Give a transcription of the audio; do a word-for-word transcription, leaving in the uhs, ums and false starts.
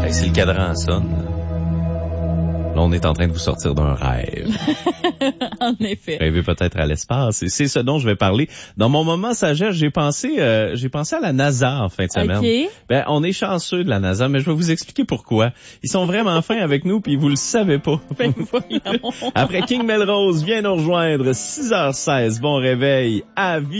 Ben, si le cadran sonne, là, on est en train de vous sortir d'un rêve. En effet. Rêver peut-être à l'espace. Et c'est ce dont je vais parler. Dans mon moment sagesse, j'ai pensé, euh, j'ai pensé à la NASA en fin de semaine. Okay. Ben, on est chanceux de la NASA, mais je vais vous expliquer pourquoi. Ils sont vraiment fins avec nous, puis vous le savez pas. Ben, voyons. Après King Melrose, viens nous rejoindre. six heures seize. Bon réveil. À vie.